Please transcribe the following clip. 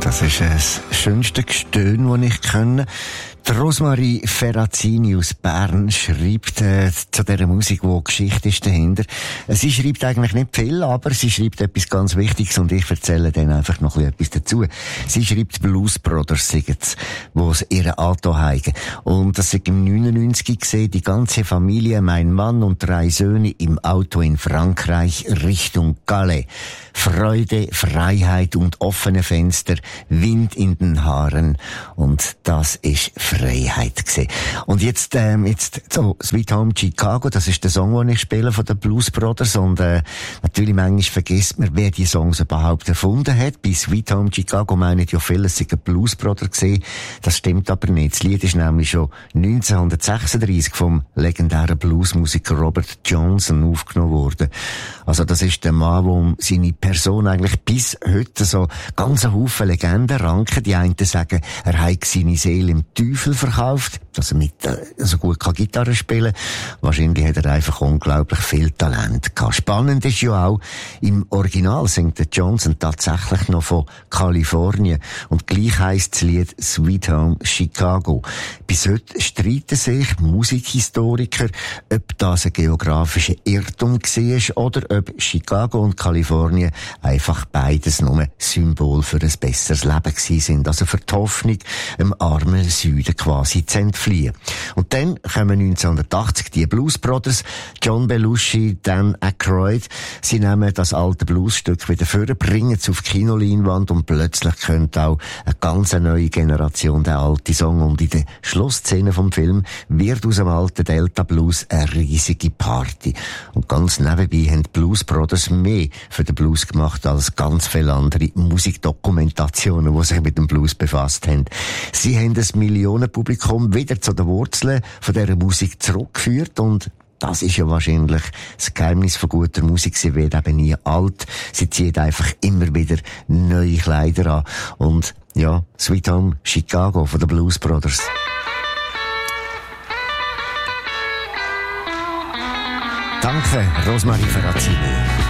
Das ist das schönste Gestöhn, das ich kenne. Die Rosmarie Ferrazzini aus Bern schreibt zu dieser Musik, wo Geschichte ist dahinter. Sie schreibt eigentlich nicht viel, aber sie schreibt etwas ganz Wichtiges und ich erzähle dann einfach noch etwas dazu. Sie schreibt Blues Brothers, singen's, wo es ihre Auto heigen. Und das ist im 99 gesehen, die ganze Familie, mein Mann und 3 Söhne im Auto in Frankreich Richtung Calais. Freude, Freiheit und offene Fenster, Wind in den Haaren. Und das ist Freiheit gewesen. Und jetzt so, Sweet Home Chicago, das ist der Song, den ich spiele von den Blues Brothers. Und natürlich manchmal vergisst man, wer die Songs überhaupt erfunden hat. Bei Sweet Home Chicago meinen ja viele, es sei ein Blues Brother gewesen. Das stimmt aber nicht. Das Lied ist nämlich schon 1936 vom legendären Bluesmusiker Robert Johnson aufgenommen worden. Also das ist der Mann, der seine Person eigentlich bis heute so ganz einen Haufen Legenden ranken. Die einen sagen, er hat seine Seele im Teufel verkauft, dass er so gut kann Gitarre spielen. Wahrscheinlich hat er einfach unglaublich viel Talent gehabt. Spannend ist ja auch, im Original singt der Johnson tatsächlich noch von Kalifornien. Und gleich heisst das Lied Sweet Home Chicago. Bis heute streiten sich Musikhistoriker, ob das ein geografischer Irrtum war oder ob Chicago und Kalifornien einfach beides nur Symbol für ein besseres Leben gewesen sind. Also für die Hoffnung, im armen Süden quasi zu entfliehen. Und dann kommen 1980 die Blues Brothers, John Belushi, Dan Aykroyd. Sie nehmen das alte Bluesstück wieder vor, bringen es auf die Kinoleinwand und plötzlich könnte auch eine ganz neue Generation den alten Song. Und in der Schlussszene vom Film wird aus dem alten Delta Blues eine riesige Party. Und ganz nebenbei haben die Blues Brothers mehr für den Blues gemacht als ganz viele andere Musikdokumentationen, die sich mit dem Blues befasst haben. Sie haben das Millionenpublikum wieder zu den Wurzeln von dieser Musik zurückgeführt und das ist ja wahrscheinlich das Geheimnis von guter Musik. Sie wird eben nie alt. Sie zieht einfach immer wieder neue Kleider an. Und ja, Sweet Home Chicago von den Blues Brothers. Danke, Rosmarie Ferrazzini.